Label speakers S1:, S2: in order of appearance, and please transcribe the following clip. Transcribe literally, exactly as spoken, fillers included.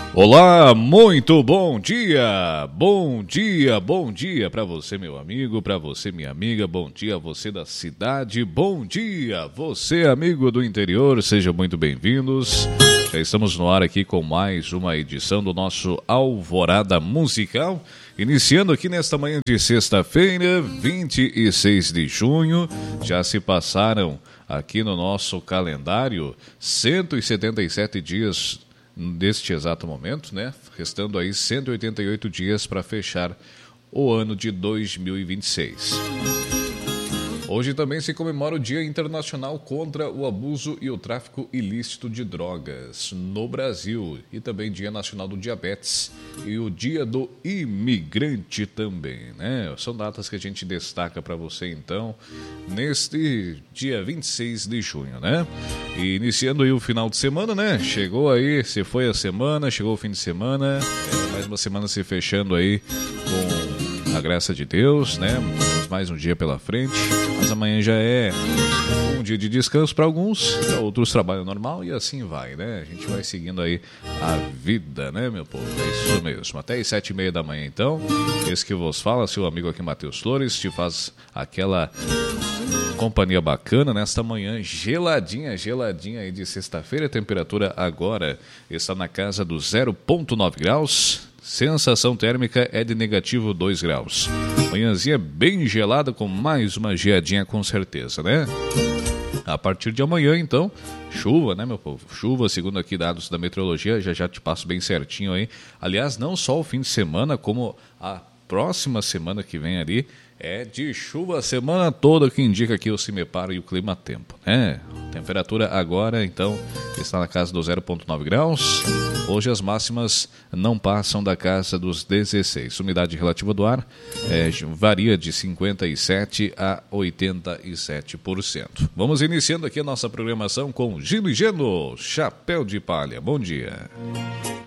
S1: Olá, muito bom dia, bom dia, bom dia para você, meu amigo, para você, minha amiga, bom dia você da cidade, bom dia você, amigo do interior, sejam muito bem-vindos. Já estamos no ar aqui com mais uma edição do nosso Alvorada Musical, iniciando aqui nesta manhã de sexta-feira, vinte e seis de junho, já se passaram aqui no nosso calendário cento e setenta e sete dias neste exato momento, né? Restando aí cento e oitenta e oito dias para fechar o ano de dois mil e vinte e seis. Hoje também se comemora o Dia Internacional contra o Abuso e o Tráfico Ilícito de Drogas no Brasil e também Dia Nacional do Diabetes e o Dia do Imigrante também, né? São datas que a gente destaca para você então neste dia vinte e seis de junho, né? E iniciando aí o final de semana, né? Chegou aí, se foi a semana, chegou o fim de semana, é, mais uma semana se fechando aí com a graça de Deus, né? Mais um dia pela frente, mas amanhã já é um dia de descanso para alguns, para outros trabalho normal e assim vai, né? A gente vai seguindo aí a vida, né, meu povo? É isso mesmo. Até às sete e meia da manhã, então. Esse que vos fala, seu amigo aqui, Matheus Flores, te faz aquela companhia bacana nesta manhã geladinha, geladinha aí de sexta-feira. A temperatura agora está na casa do zero vírgula nove graus. Sensação térmica é de negativo dois graus. Manhãzinha bem gelada, com mais uma geadinha com certeza, né? A partir de amanhã, então, chuva, né, meu povo? Chuva, segundo aqui dados da meteorologia, já já te passo bem certinho aí. Aliás, não só o fim de semana, como a próxima semana que vem ali, é de chuva a semana toda, que indica aqui o CIMEPAR e o Clima Tempo, né? Temperatura agora, então, está na casa do zero vírgula nove graus. Hoje as máximas não passam da casa dos dezesseis. Umidade relativa do ar é, varia de cinquenta e sete por cento a oitenta e sete por cento. Vamos iniciando aqui a nossa programação com Gino e Geno, Chapéu de Palha. Bom dia.